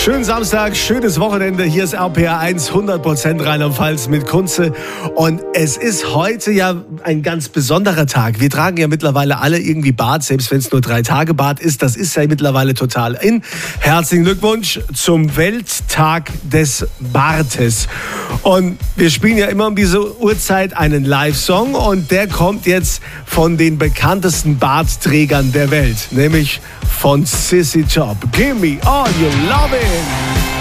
Schönen Samstag, schönes Wochenende. Hier ist RPR 1, 100% Rheinland-Pfalz mit Kunze. Und es ist heute ja ein ganz besonderer Tag. Wir tragen ja mittlerweile alle irgendwie Bart, selbst wenn es nur 3 Tage Bart ist. Das ist ja mittlerweile total in. Herzlichen Glückwunsch zum Welttag des Bartes. Und wir spielen ja immer um diese Uhrzeit einen Live-Song. Und der kommt jetzt von den bekanntesten Bartträgern der Welt, nämlich von Sissy Top. Give me all your lovin'.